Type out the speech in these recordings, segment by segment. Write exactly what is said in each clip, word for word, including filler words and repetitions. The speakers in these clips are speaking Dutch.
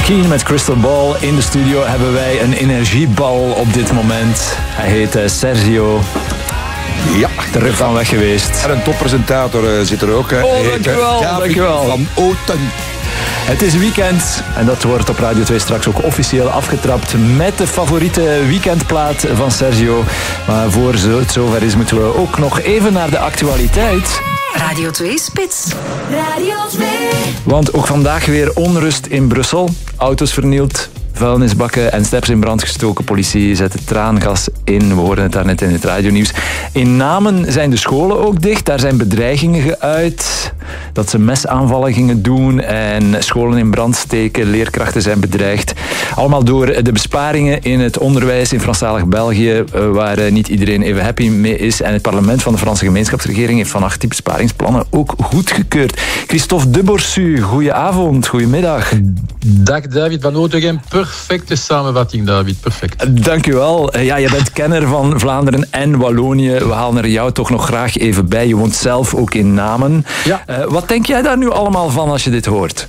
Keane met Crystal Ball. In de studio hebben wij een energiebal op dit moment. Hij heet uh, Sergio. Ja, terug van weg geweest. En een toppresentator uh, zit er ook. Hè. Oh, dankjewel. dankjewel. Van Oten. Het is weekend en dat wordt op Radio twee straks ook officieel afgetrapt met de favoriete weekendplaat van Sergio. Maar voor het zover is, moeten we ook nog even naar de actualiteit. Radio twee Spits. Radio twee. Want ook vandaag weer onrust in Brussel. Auto's vernield, vuilnisbakken en steps in brand gestoken. Politie zette traangas in. We hoorden het daarnet in het radionieuws. In Namen zijn de scholen ook dicht. Daar zijn bedreigingen geuit dat ze mesaanvallen gingen doen en scholen in brand steken. Leerkrachten zijn bedreigd. Allemaal door de besparingen in het onderwijs in Franstalig België, waar niet iedereen even happy mee is. En het parlement van de Franse gemeenschapsregering heeft vannacht die besparingsplannen ook goedgekeurd. Christophe de Borsu, goedenavond, goedemiddag. Dag David van Otegem, perfecte samenvatting David, perfect. Dank u wel. Ja, je bent kenner van Vlaanderen en Wallonië. We halen er jou toch nog graag even bij. Je woont zelf ook in Namen. Ja. Uh, wat denk jij daar nu allemaal van als je dit hoort?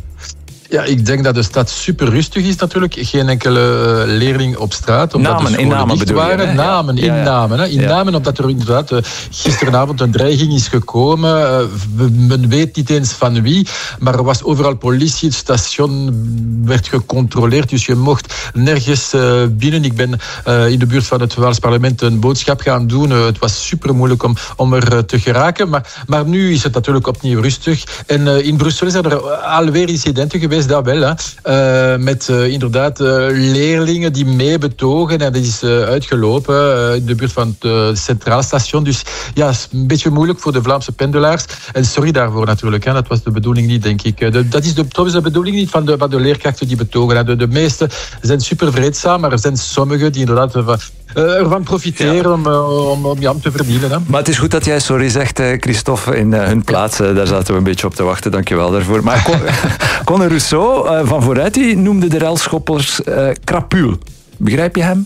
Ja, ik denk dat de stad super rustig is natuurlijk. Geen enkele leerling op straat. Omdat Namen, de in Namen dicht bedoel je, waren. hè? Namen, ja. in Ja, ja. Namen. Hè? In ja. Namen, omdat er inderdaad uh, gisteravond een dreiging is gekomen. Uh, men weet niet eens van wie. Maar er was overal politie. Het station werd gecontroleerd. Dus je mocht nergens uh, binnen. Ik ben uh, in de buurt van het Waals parlement een boodschap gaan doen. Uh, het was super moeilijk om, om er uh, te geraken. Maar, maar nu is het natuurlijk opnieuw rustig. En uh, in Brussel zijn er alweer incidenten geweest, dat wel. Hè. Uh, met uh, inderdaad uh, leerlingen die mee betogen. En dat is uh, uitgelopen uh, in de buurt van het uh, Centraal Station. Dus ja, het is een beetje moeilijk voor de Vlaamse pendelaars. En sorry daarvoor natuurlijk. Hè. Dat was de bedoeling niet, denk ik. De, dat is de, dat is de bedoeling niet van de, van de leerkrachten die betogen. Hè. De, de meeste zijn super vreedzaam, maar er zijn sommigen die inderdaad uh, ervan profiteren ja. om, uh, om, om, ja, om te verdienen. Hè. Maar het is goed dat jij sorry zegt, Christophe, in uh, hun plaats. Uh, daar zaten we een beetje op te wachten. Dank je wel daarvoor. Maar Con- Conor Rousseau uh, van Vooruit die noemde de relschoppers uh, krapul. Begrijp je hem?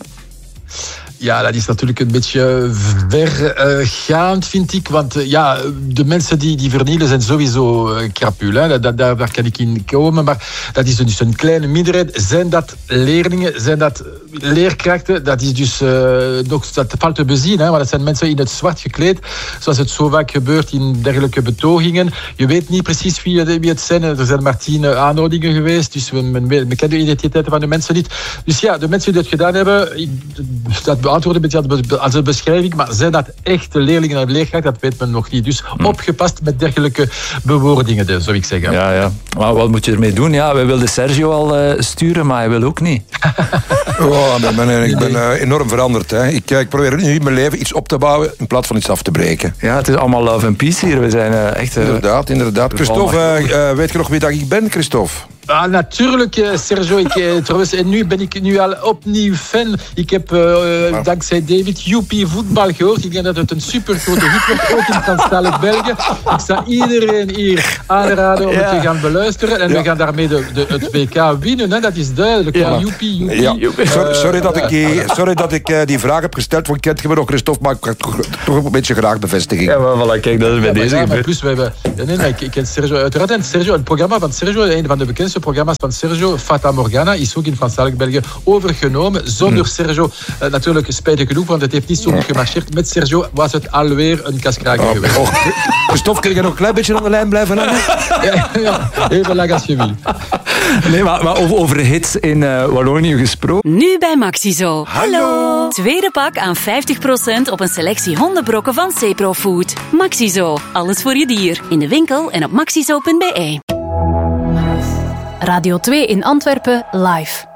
Ja, dat is natuurlijk een beetje vergaand, uh, vind ik. Want uh, ja, de mensen die, die vernielen zijn sowieso uh, krapul. Hè. Daar, daar, daar kan ik in komen. Maar dat is dus een kleine minderheid. Zijn dat leerlingen? Zijn dat leerkrachten? Dat is dus uh, nog, dat valt te bezien. Hè. Maar dat zijn mensen in het zwart gekleed. Zoals het zo vaak gebeurt in dergelijke betogingen. Je weet niet precies wie, wie het zijn. Er zijn maar tien aanhoudingen geweest. Dus men, men, men kent de identiteiten van de mensen niet. Dus ja, de mensen die het gedaan hebben, dat beantwoorden een beetje als een beschrijving, maar zijn dat echte leerlingen en leerkrachten? Dat weet men nog niet. Dus hm. opgepast met dergelijke bewoordingen, zou ik zeggen. Ja, ja. Maar wat moet je ermee doen? Ja, wij wilden Sergio al uh, sturen, maar hij wil ook niet. Oh, ik ben, ik ben uh, enorm veranderd. Hè. Ik, ik probeer nu in mijn leven iets op te bouwen in plaats van iets af te breken. Ja, het is allemaal love and peace hier. We zijn uh, echt... Uh, inderdaad, inderdaad. Christophe, uh, uh, weet je nog wie dat ik ben, Christophe? Ah, natuurlijk, uh, Sergio. Ik, uh, trouwens, en nu ben ik nu al opnieuw fan. Ik heb uh, uh, dankzij David Joepie voetbal gehoord. Ik denk dat het een super grote hit wordt, ook in Franstalig België. Ik sta iedereen hier aanraden om ja. het te gaan beluisteren. En ja. we gaan daarmee de, de, het W K winnen. Hè. Dat is duidelijk. Ja. Joepie, Joepie. Ja. Sorry, sorry dat ik, die, sorry dat ik uh, die vraag heb gesteld. Want kent je me nog, Christophe, maar ik heb toch, toch een beetje graag bevestiging. Ja, maar voilà, kijk, dat is bij ja, deze ja, gebeurd. Plus, we hebben... Ja, nee, nee, ik, ik ken Sergio uiteraard. En Sergio, het programma van Sergio, een van de bekendste programma's van Sergio, Fata Morgana, is ook in Franstalig België overgenomen. Zonder hmm. Sergio, uh, natuurlijk spijtig genoeg, want het heeft niet zo goed gemarcheerd. Met Sergio was het alweer een kaskraker oh, geweest. Oh. Christophe, kun je nog een klein beetje aan de lijn blijven hangen? ja, ja, even lang als je wil. Nee, maar, maar over, over hits in uh, Wallonië gesproken. Nu bij Maxizo. Hallo! Tweede pak aan vijftig procent op een selectie hondenbrokken van Cepro Food. Maxizo, alles voor je dier. In de winkel en op maxizo punt be. Radio twee in Antwerpen live.